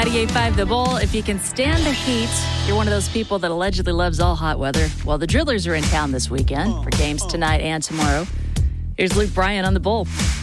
98.5 The Bull. If you can stand the heat, you're one of those people that allegedly loves all hot weather. Well, the Drillers are in town this weekend for games tonight and tomorrow. Here's Luke Bryan on The Bull.